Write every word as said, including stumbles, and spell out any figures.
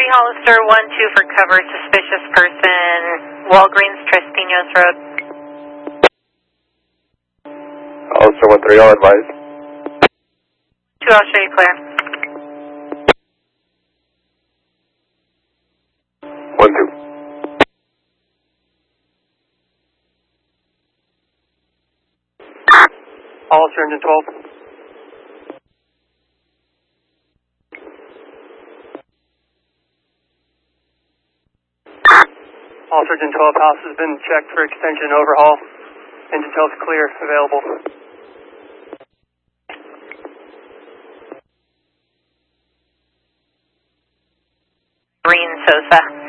three Hollister, one two for cover, suspicious person, Walgreens, Trestinos Road. Hollister one three, I'll advise. two, I'll show you clear. one two. Hollister, engine twelve. Hollister, engine twelve, house has been checked for extension overhaul. Engine twelve is clear, available. Green Sosa.